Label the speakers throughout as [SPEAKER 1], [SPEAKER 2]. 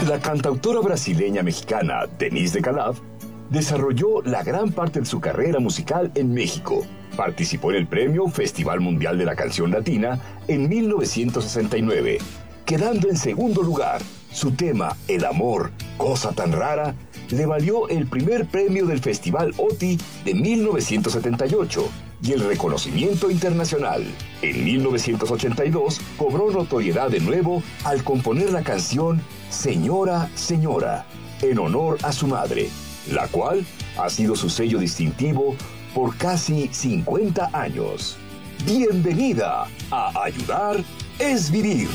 [SPEAKER 1] La cantautora brasileña mexicana Denise de Calaf desarrolló la gran parte de su carrera musical en México. Participó en el premio Festival Mundial de la Canción Latina en 1969, quedando en segundo lugar. Su tema, El amor, cosa tan rara, le valió el primer premio del Festival OTI de 1978 y el reconocimiento internacional. En 1982 cobró notoriedad de nuevo al componer la canción Señora, Señora, en honor a su madre, la cual ha sido su sello distintivo por casi 50 años. Bienvenida a Ayudar es Vivir.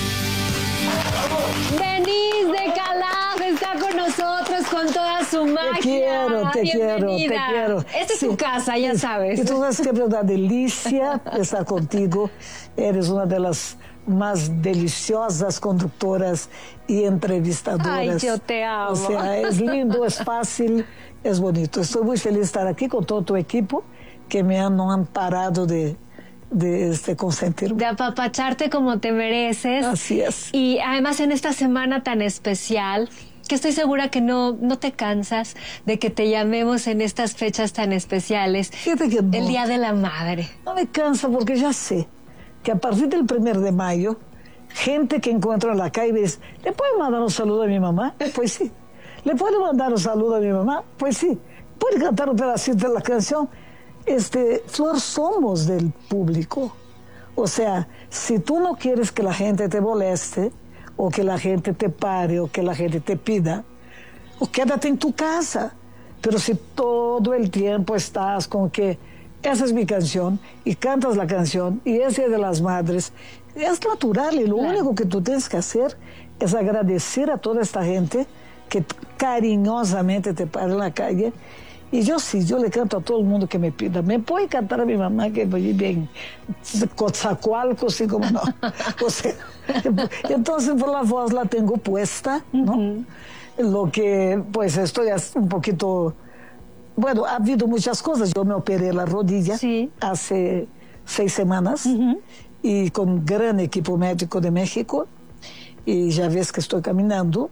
[SPEAKER 2] Denise de Calaf está con nosotros con toda su magia.
[SPEAKER 3] Te quiero.
[SPEAKER 2] Esta es tu casa, ya sabes.
[SPEAKER 3] Y tú sabes que es una delicia estar contigo. Eres una de las más deliciosas conductoras y entrevistadoras.
[SPEAKER 2] Ay, yo te amo.
[SPEAKER 3] O sea, es lindo, es fácil, es bonito. Estoy muy feliz de estar aquí con todo tu equipo que no han parado de consentirme.
[SPEAKER 2] De apapacharte como te mereces.
[SPEAKER 3] Así es.
[SPEAKER 2] Y además en esta semana tan especial, que estoy segura que no te cansas de que te llamemos en estas fechas tan especiales.
[SPEAKER 3] Fíjate que no.
[SPEAKER 2] El Día de la Madre.
[SPEAKER 3] No me cansa porque ya sé que a partir del 1 de mayo, gente que encuentro en la calle dice, ¿le puedo mandar un saludo a mi mamá? Pues sí. ¿Le puedo mandar un saludo a mi mamá? Pues sí. ¿Puede cantar un pedacito de la canción? Flor, somos del público. O sea, si tú no quieres que la gente te moleste, o que la gente te pare, o que la gente te pida, o quédate en tu casa. Pero si todo el tiempo estás con que esa es mi canción, y cantas la canción, y es Día de las Madres, es natural, y lo único que tú tienes que hacer es agradecer a toda esta gente que cariñosamente te para en la calle. Y yo sí, yo le canto a todo el mundo que me pida. ¿Me puede cantar a mi mamá que vive en Coatzacoalcos, así como no? O sea, entonces por la voz la tengo puesta, ¿no? Lo que, pues, estoy un poquito... Bueno, ha habido muchas cosas. Yo me operé la rodilla hace 6 semanas y con gran equipo médico de México. Y ya ves que estoy caminando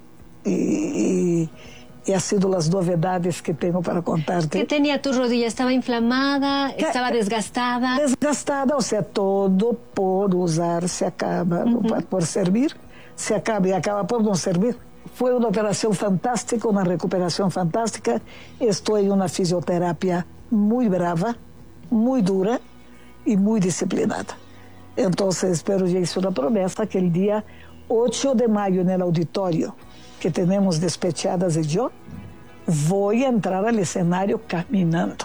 [SPEAKER 3] y ha sido las novedades que tengo para contarte.
[SPEAKER 2] ¿Qué tenía tu rodilla? ¿Estaba inflamada? ¿Estaba desgastada?
[SPEAKER 3] Desgastada, o sea, todo por usar se acaba, por servir, se acaba y acaba por no servir. Fue una operación fantástica, una recuperación fantástica. Estoy en una fisioterapia muy brava, muy dura y muy disciplinada. Entonces, pero ya hice una promesa que el día 8 de mayo en el auditorio que tenemos Despechadas y yo, voy a entrar al escenario caminando.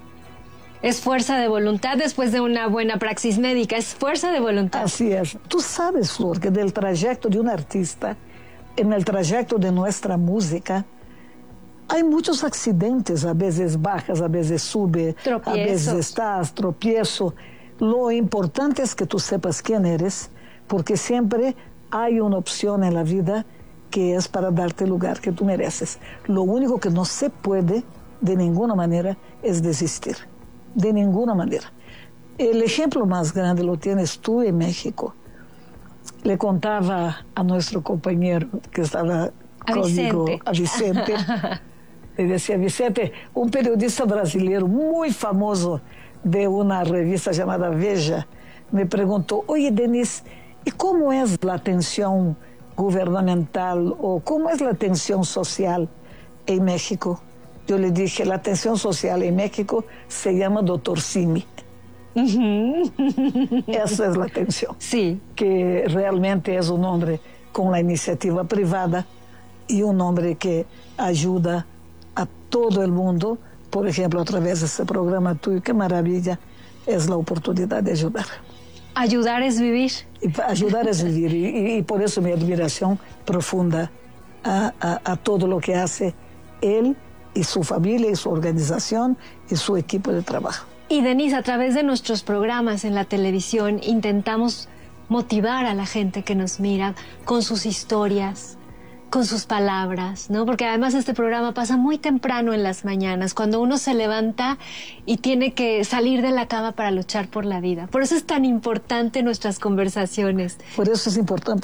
[SPEAKER 2] Es fuerza de voluntad después de una buena praxis médica, es fuerza de voluntad.
[SPEAKER 3] Así es. Tú sabes, Flor, que del trayecto de un artista, en el trayecto de nuestra música, hay muchos accidentes, a veces bajas, a veces sube,
[SPEAKER 2] tropiezos.
[SPEAKER 3] A veces estás, tropiezo. Lo importante es que tú sepas quién eres, porque siempre hay una opción en la vida que es para darte el lugar que tú mereces. Lo único que no se puede de ninguna manera es desistir, de ninguna manera. El ejemplo más grande lo tienes tú en México. Le contaba a nuestro compañero que estaba conmigo, a Vicente, le decía, Vicente, un periodista brasileño muy famoso de una revista llamada Veja, me preguntó, oye, Denise, ¿y cómo es la atención gubernamental o cómo es la atención social en México? Yo le dije, la atención social en México se llama Dr. Simi. Esa es la atención.
[SPEAKER 2] Sí.
[SPEAKER 3] Que realmente es un hombre con la iniciativa privada y un hombre que ayuda a todo el mundo, por ejemplo, a través de este programa tuyo. Qué maravilla es la oportunidad de ayudar.
[SPEAKER 2] Ayudar es vivir.
[SPEAKER 3] Ayudar es vivir y por eso mi admiración profunda a todo lo que hace él y su familia y su organización y su equipo de trabajo.
[SPEAKER 2] Y Denise, a través de nuestros programas en la televisión intentamos motivar a la gente que nos mira con sus historias, con sus palabras, ¿no? Porque además este programa pasa muy temprano en las mañanas, cuando uno se levanta y tiene que salir de la cama para luchar por la vida. Por eso es tan importante nuestras conversaciones.
[SPEAKER 3] Por eso es importante.